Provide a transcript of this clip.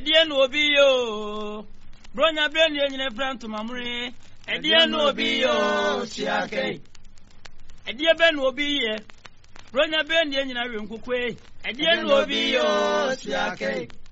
edie no obi yo bronya be ne nyine branto mamre edie no obi yo siake edie be no obi ye bronya be ne nyina we nkokwe edie no obi yo siake